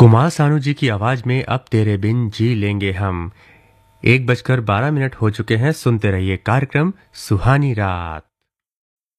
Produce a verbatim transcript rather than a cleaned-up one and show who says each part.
Speaker 1: कुमार सानू जी की आवाज में अब तेरे बिन जी लेंगे हम। एक बजकर बारह मिनट हो चुके हैं। सुनते रहिए कार्यक्रम सुहानी रात।